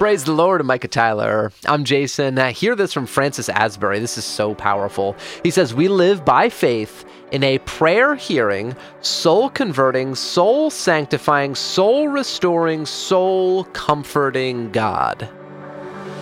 Praise the Lord, Micah Tyler. I'm Jason. Hear this from Francis Asbury. This is so powerful. He says, we live by faith in a prayer-hearing, soul-converting, soul-sanctifying, soul-restoring, soul-comforting God.